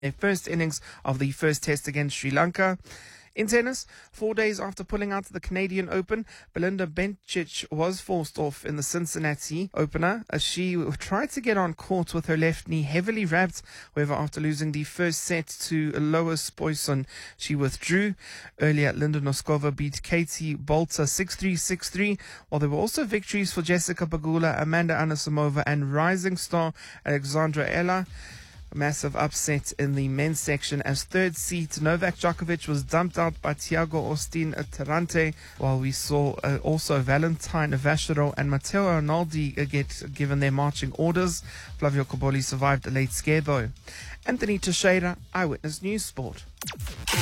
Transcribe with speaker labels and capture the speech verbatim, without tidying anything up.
Speaker 1: their first innings of the first test against Sri Lanka. In tennis, four days after pulling out of the Canadian Open, Belinda Bencic was forced off in the Cincinnati opener as she tried to get on court with her left knee heavily wrapped. However, after losing the first set to Lois Poisson, she withdrew. Earlier, Linda Noskova beat Katie Bolter six three, six three, while there were also victories for Jessica Pegula, Amanda Anisimova, and rising star Alexandra Ella. A massive upset in the men's section as third seed Novak Djokovic was dumped out by Thiago Austin Tarante, while we saw uh, also Valentine Vachereau and Matteo Arnaldi uh, get given their marching orders. Flavio Cobolli survived a late scare though. Anthony Teixeira, Eyewitness News Sport.